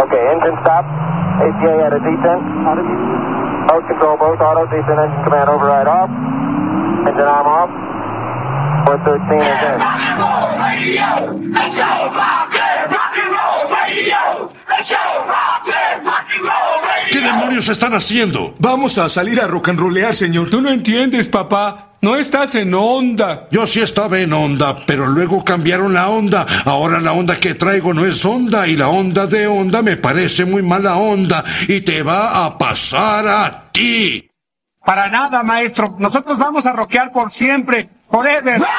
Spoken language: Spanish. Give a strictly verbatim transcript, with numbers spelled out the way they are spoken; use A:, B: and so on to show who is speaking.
A: Okay, engine stop. A T A at a descent. Mode control, both auto, descent engine command override off. Engine arm off. four thirteen is in.
B: Rock and roll radio, let's go rock it. Rock and roll radio, let's go rock it. Rock and roll radio.
C: ¿Qué demonios están haciendo?
D: Vamos a salir a rock and rollear, señor.
E: Tú no entiendes, papá. No estás en onda.
C: Yo sí estaba en onda, pero luego cambiaron la onda. Ahora la onda que traigo no es onda, y la onda de onda me parece muy mala onda, y te va a pasar a ti.
F: Para nada, maestro. Nosotros vamos a rockear por siempre. Forever.